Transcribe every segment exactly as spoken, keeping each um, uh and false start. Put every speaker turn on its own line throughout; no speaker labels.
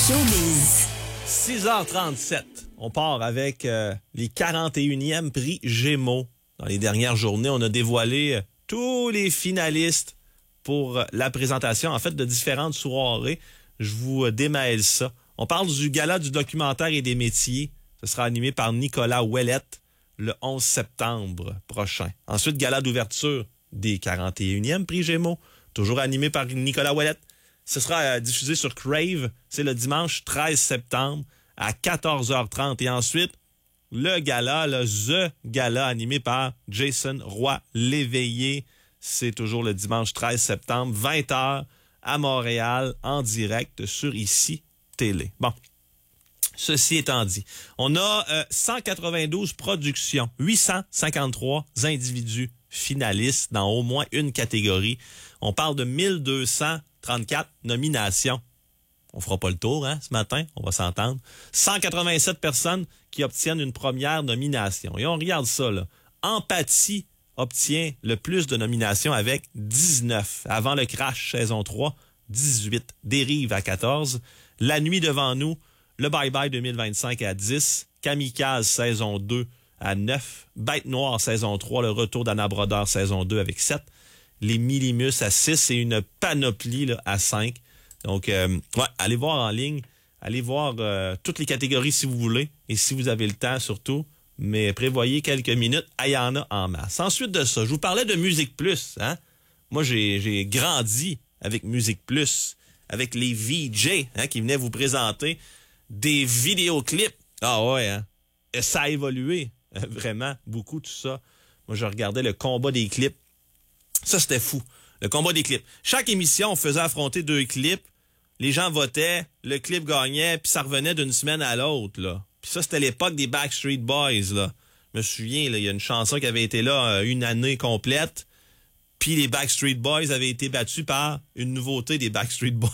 Showbiz.
six heures trente-sept. On part avec euh, les quarante et unième prix Gémeaux. Dans les dernières journées, on a dévoilé euh, tous les finalistes pour euh, la présentation, en fait, de différentes soirées. Je vous euh, démêle ça. On parle du gala du documentaire et des métiers. Ce sera animé par Nicolas Ouellette le onze septembre prochain. Ensuite, gala d'ouverture des quarante et unième prix Gémeaux, toujours animé par Nicolas Ouellette. Ce sera euh, diffusé sur Crave. C'est le dimanche treize septembre à quatorze heures trente. Et ensuite, le gala, le The Gala animé par Jason Roy-Léveillé. C'est toujours le dimanche treize septembre, vingt heures à Montréal, en direct sur Ici Télé. Bon, ceci étant dit, on a euh, cent quatre-vingt-douze productions, huit cent cinquante-trois individus finalistes dans au moins une catégorie. On parle de mille deux cent trente-quatre nominations. On fera pas le tour, hein, ce matin, on va s'entendre. cent quatre-vingt-sept personnes qui obtiennent une première nomination. Et on regarde ça, là. Empathie obtient le plus de nominations avec dix-neuf. Avant le Crash, saison trois, dix-huit. Dérive à quatorze. La nuit devant nous, le Bye Bye deux mille vingt-cinq à dix. Kamikaze, saison deux à neuf. Bête Noire, saison trois. Le retour d'Anna Brodeur, saison deux avec sept. Les Millimus à six et une panoplie là, à cinq. Donc, euh, ouais, allez voir en ligne, allez voir euh, toutes les catégories si vous voulez, et si vous avez le temps surtout, mais prévoyez quelques minutes, il y en a en masse. Ensuite de ça, je vous parlais de Musique Plus, hein. Moi, j'ai, j'ai grandi avec Musique Plus, avec les V J, hein, qui venaient vous présenter des vidéoclips. Ah ouais, hein. Et ça a évolué, vraiment, beaucoup tout ça. Moi, je regardais le combat des clips. Ça, c'était fou. Le combat des clips. Chaque émission, on faisait affronter deux clips. Les gens votaient, le clip gagnait, puis ça revenait d'une semaine à l'autre, là. Puis ça, c'était l'époque des Backstreet Boys, là. Je me souviens, là, il y a une chanson qui avait été là euh, une année complète, puis les Backstreet Boys avaient été battus par une nouveauté des Backstreet Boys.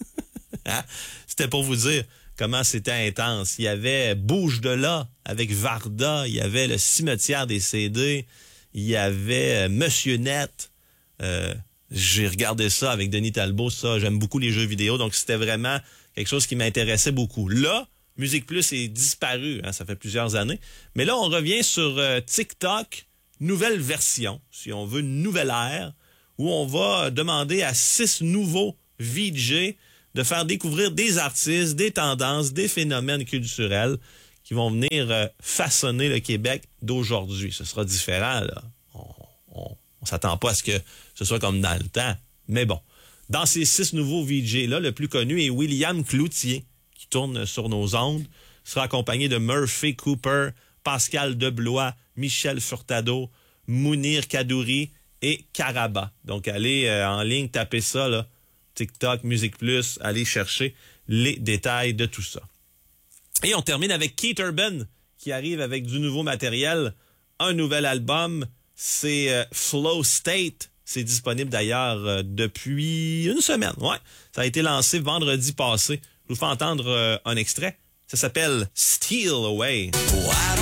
Hein? C'était pour vous dire comment c'était intense. Il y avait Bouge de là, avec Varda, il y avait le Cimetière des C D, il y avait euh, Monsieur Net, euh, j'ai regardé ça avec Denis Talbot, ça, j'aime beaucoup les jeux vidéo, donc c'était vraiment quelque chose qui m'intéressait beaucoup. Là, Musique Plus est disparu, hein, ça fait plusieurs années, mais là, on revient sur euh, TikTok, nouvelle version, si on veut, une nouvelle ère, où on va demander à six nouveaux V J de faire découvrir des artistes, des tendances, des phénomènes culturels qui vont venir euh, façonner le Québec d'aujourd'hui. Ce sera différent, là. On, on, on s'attend pas à ce que ce soit comme dans le temps. Mais bon, dans ces six nouveaux V J-là, le plus connu est William Cloutier, qui tourne sur nos ondes. Il sera accompagné de Murphy Cooper, Pascal Deblois, Michel Furtado, Mounir Kadouri et Caraba. Donc, allez euh, en ligne, tapez ça, là, TikTok, Musique Plus, allez chercher les détails de tout ça. Et on termine avec Keith Urban, qui arrive avec du nouveau matériel, un nouvel album, c'est euh, Flow State. C'est disponible d'ailleurs euh, depuis une semaine. Ouais, ça a été lancé vendredi passé. Je vous fais entendre euh, un extrait. Ça s'appelle Steal Away.